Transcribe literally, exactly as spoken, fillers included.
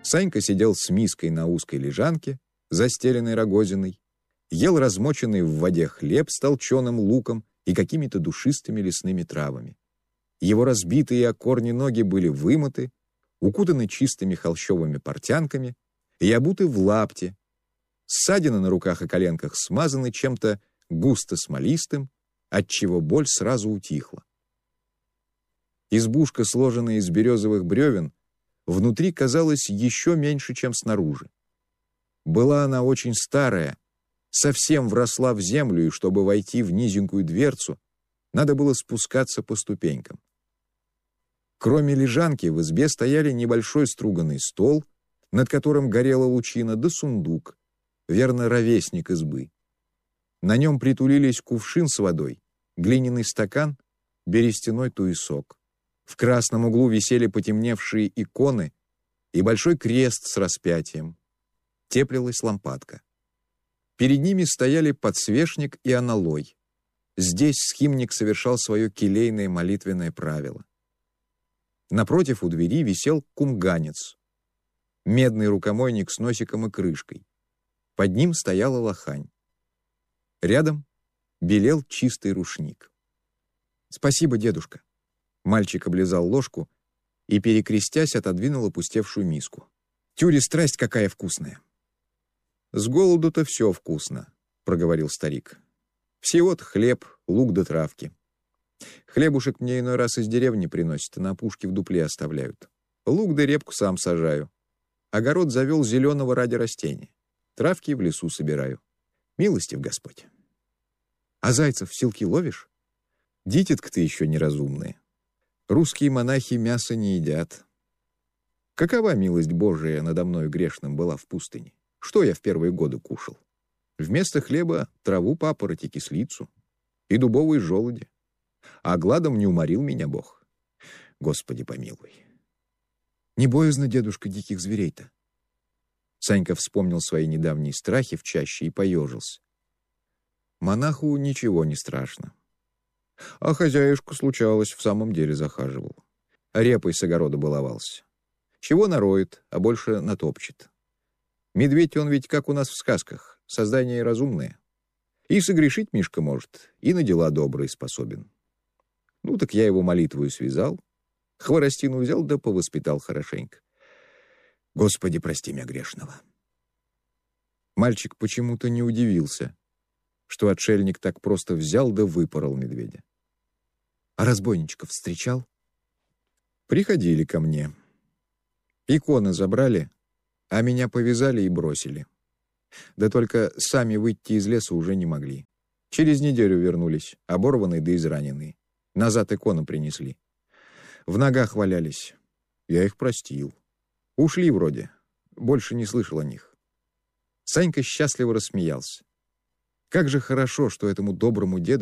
Санька сидел с миской на узкой лежанке, застеленной рогозиной, ел размоченный в воде хлеб с толченым луком и какими-то душистыми лесными травами. Его разбитые о корни ноги были вымыты, укутаны чистыми холщовыми портянками и обуты в лапти. Ссадины на руках и коленках смазаны чем-то густо смолистым, отчего боль сразу утихла. Избушка, сложенная из березовых бревен, внутри казалась еще меньше, чем снаружи. Была она очень старая, совсем вросла в землю, и чтобы войти в низенькую дверцу, надо было спускаться по ступенькам. Кроме лежанки в избе стояли небольшой струганный стол, над которым горела лучина, да сундук, верно, ровесник избы. На нем притулились кувшин с водой, глиняный стакан, берестяной туесок. В красном углу висели потемневшие иконы и большой крест с распятием. Теплилась лампадка. Перед ними стояли подсвечник и аналой. Здесь схимник совершал свое келейное молитвенное правило. Напротив у двери висел кумганец, медный рукомойник с носиком и крышкой. Под ним стояла лохань. Рядом белел чистый рушник. «Спасибо, дедушка». Мальчик облизал ложку и, перекрестясь, отодвинул опустевшую миску. «Тюре, страсть какая вкусная!» «С голоду-то все вкусно», — проговорил старик. «Всего-то хлеб, лук да травки. Хлебушек мне иной раз из деревни приносят, и на опушке в дупле оставляют. Лук да репку сам сажаю. Огород завел зеленого ради растения. Травки в лесу собираю. Милостив Господь. А зайцев в селки ловишь? Дитятка ты еще неразумная. Русские монахи мясо не едят. Какова милость Божия надо мною грешным была в пустыне? Что я в первые годы кушал? Вместо хлеба траву папороть и кислицу, и дубовые желуди. А гладом не уморил меня Бог. Господи помилуй. Не боязно, дедушка, диких зверей-то? Санька вспомнил свои недавние страхи в чаще и поежился. Монаху ничего не страшно. А хозяюшку, случалось, в самом деле захаживал. Репой с огорода баловался. Чего нароет, а больше натопчет. Медведь он ведь, как у нас в сказках, создание разумное. И согрешить Мишка может, и на дела добрые способен. Ну так я его молитвою связал, хворостину взял да повоспитал хорошенько. Господи, прости меня грешного. Мальчик почему-то не удивился, что отшельник так просто взял да выпорол медведя. А разбойничков встречал? Приходили ко мне. Иконы забрали, а меня повязали и бросили. Да только сами выйти из леса уже не могли. Через неделю вернулись, оборванные да израненные. Назад иконы принесли. В ногах валялись. Я их простил. Ушли вроде. Больше не слышал о них. Санька счастливо рассмеялся. Как же хорошо, что этому доброму деду